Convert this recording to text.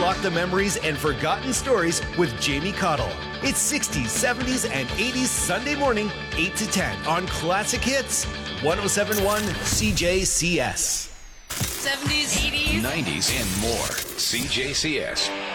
unlock the memories and forgotten stories with Jamie Cottle. It's 60s, 70s, and 80s Sunday morning, 8 to 10 on Classic Hits, 107.1 CJCS. 70s, 80s, 90s, and more. CJCS.